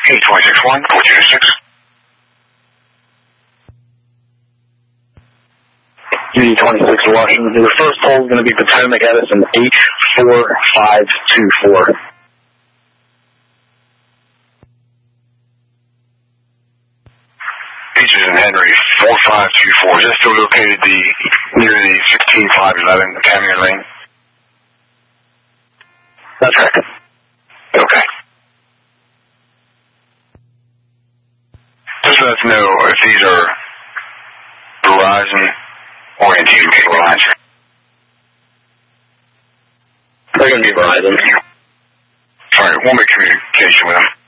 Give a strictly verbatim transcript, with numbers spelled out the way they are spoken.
eight two six one, four two six. U D twenty-six Washington. The first hole is going to be Potomac Edison H four five two four. Peaches and Henry, four five two four. Is that still located the, near the sixteen five eleven Camion Lane? That's right. Okay. Just let us know if these are Verizon-oriented cable lines. They're going to be Verizon. All right, we'll make communication with them.